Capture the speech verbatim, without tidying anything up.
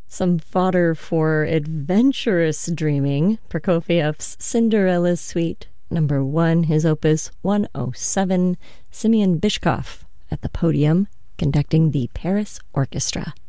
Some fodder for adventurous dreaming. Prokofiev's Cinderella's Suite, number one, his opus one oh seven. Simeon Bishkov at the podium, conducting the Paris Orchestra.